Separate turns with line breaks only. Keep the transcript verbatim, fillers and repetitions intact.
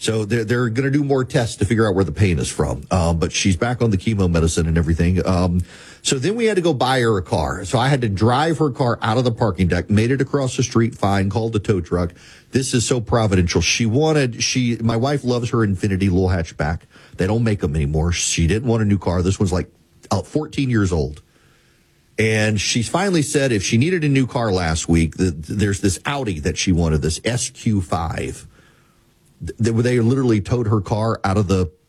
So they're, they're going to do more tests to figure out where the pain is from. Um, but she's back on the chemo medicine and everything. Um, so then we had to go buy her a car. So I had to drive her car out of the parking deck, made it across the street, fine, called the tow truck. This is so providential. She wanted, she, my wife loves her Infiniti little hatchback. They don't make them anymore. She didn't want a new car. This one's like uh, fourteen years old. And she's finally said if she needed a new car last week, the, there's this Audi that she wanted, this S Q five. They, they literally towed her car out of the